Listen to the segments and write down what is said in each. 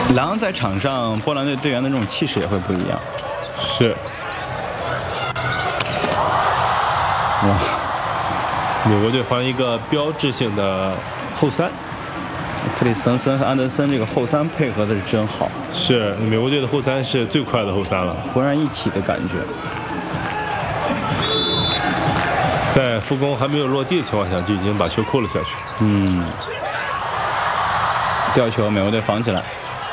狼在场上，波兰队队员的这种气势也会不一样。 是。 哇， 美国队换一个标志性的后三。 克里斯滕森和安德森这个后三配合的是真好。 是，美国队的后三是最快的后三了， 浑然一体的感觉。 在副攻还没有落地的情况下，就已经把球扣了下去。 吊球，美国队防起来。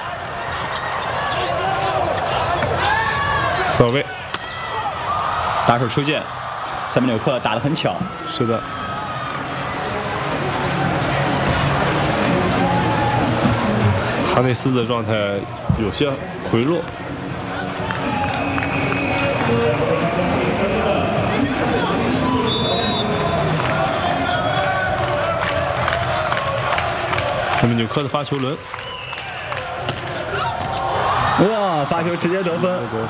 扫位， 打手出界，塞米纽克打得很巧。 是的。哈内斯的状态有些回落。塞米纽克的发球轮， 哇！发球直接得分，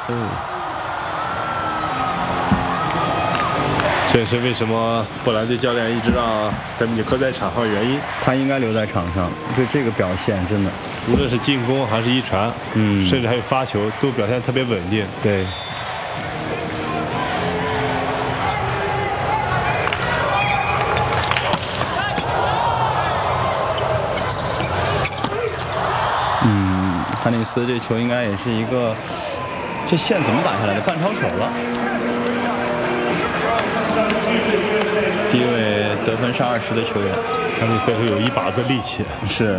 这也是为什么波兰队教练一直让塞米纽克在场上的原因。 他应该留在场上，这个表现真的， 无论是进攻还是一传，甚至还有发球，都表现特别稳定。 对。哈内斯这球应该也是一个，这线怎么打下来的？半超手了。第一位得分上20的球员， 哈内斯是有一把子力气， 是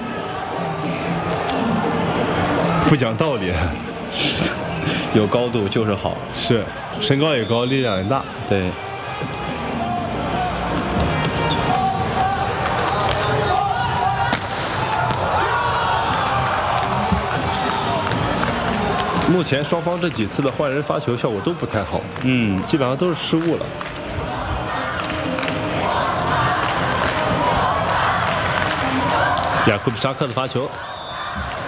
不讲道理， 有高度就是好， 是身高也高，力量也大， 对。 目前双方这几次的换人发球效果都不太好，基本上都是失误了。雅库比沙克的发球，